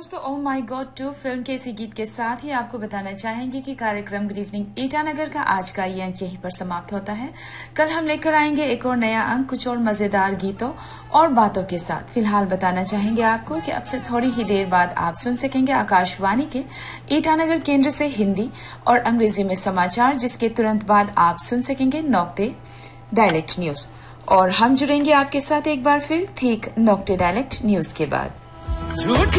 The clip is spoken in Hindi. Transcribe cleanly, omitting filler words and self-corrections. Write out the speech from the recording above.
दोस्तों, ओ माई गॉड 2 फिल्म के इसी गीत के साथ ही आपको बताना चाहेंगे कि कार्यक्रम गुड इवनिंग ईटानगर का आज का ये अंक यहीं पर समाप्त होता है। कल हम लेकर आएंगे एक और नया अंक कुछ और मजेदार गीतों और बातों के साथ। फिलहाल बताना चाहेंगे आपको कि अब से थोड़ी ही देर बाद आप सुन सकेंगे आकाशवाणी के ईटानगर केंद्र से हिंदी और अंग्रेजी में समाचार, जिसके तुरंत बाद आप सुन सकेंगे नौकते डायलेक्ट न्यूज। और हम जुड़ेंगे आपके साथ एक बार फिर ठीक नौकते डायलेक्ट न्यूज के बाद।